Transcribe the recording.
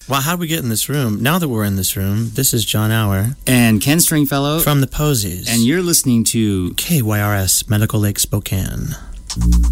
Well, how'd we get in this room? Now that we're in this room, this is John Auer. And Ken Stringfellow. From the Posies. And you're listening to KYRS Medical Lake Spokane.